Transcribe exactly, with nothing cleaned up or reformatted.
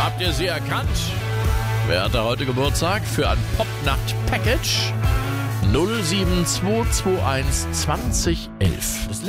Habt ihr sie erkannt? Wer hat da heute Geburtstag? Für ein Popnacht-Package null sieben zwei zwei eins zwanzig elf.